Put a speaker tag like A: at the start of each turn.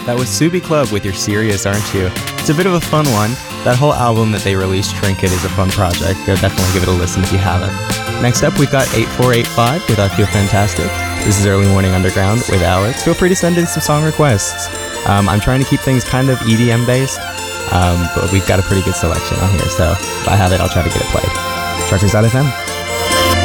A: That was Subi Club with You're Serious, Aren't You? It's a bit of a fun one. That whole album that they released, Trinket, is a fun project. Go definitely give it a listen if you haven't. Next up, we've got 8485 with I Feel Fantastic. This is Early Morning Underground with Alex. Feel free to send in some song requests. I'm trying to keep things kind of EDM based, but we've got a pretty good selection on here, so if I have it, I'll try to get it played. Truckers.fm.